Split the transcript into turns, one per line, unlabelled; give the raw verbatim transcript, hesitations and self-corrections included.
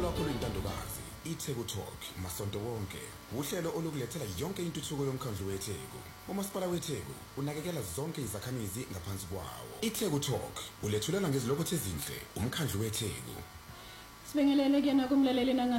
lakho luyintandokazi iTheku Talk masonto wonke uhlelo olukulethela yonke intuthuko yomkhandlu weTheku. Umasipala weTheku unakekela zonke izakhamizi ngaphansi kwawo. iTheku Talk ulethulela ngezilokho ezinhle umkhandlu weTheku.
Sibingelele kena kumlaleli nanga